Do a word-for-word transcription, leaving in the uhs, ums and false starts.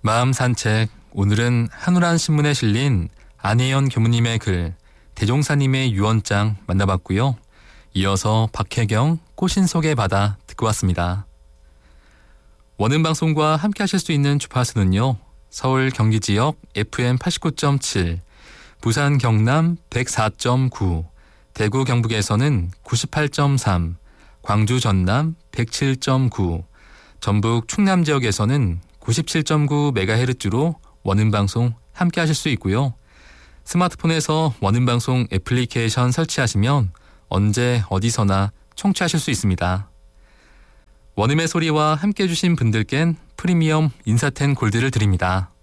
마음 산책, 오늘은 한우란 신문에 실린 안혜연 교무님의 글, 대종사님의 유언장 만나봤고요. 이어서 박혜경, 꽃인 속의 바다 듣고 왔습니다. 원음방송과 함께 하실 수 있는 주파수는요. 서울 경기 지역 에프엠 팔십구 점 칠, 부산 경남 백사 점 구, 대구 경북에서는 구십팔 점 삼, 광주 전남 백칠 점 구, 전북 충남 지역에서는 구십칠 점 구 메가헤르츠로 원음방송 함께 하실 수 있고요. 스마트폰에서 원음방송 애플리케이션 설치하시면 언제 어디서나 청취하실 수 있습니다. 원음의 소리와 함께 해주신 분들께는 프리미엄 인사텐 골드를 드립니다.